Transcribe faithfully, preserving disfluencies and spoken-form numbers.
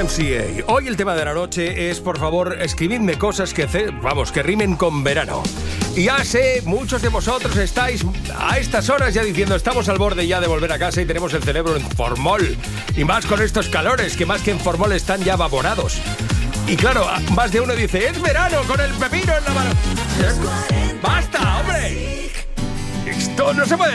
M C A. Hoy el tema de la noche es, por favor, escribidme cosas que, vamos, que rimen con verano. Y ya sé, muchos de vosotros estáis a estas horas ya diciendo estamos al borde ya de volver a casa y tenemos el cerebro en formol. Y más con estos calores, que más que en formol están ya evaporados. Y claro, más de uno dice, es verano con el pepino en la mano. ¡Basta, hombre! Esto no se puede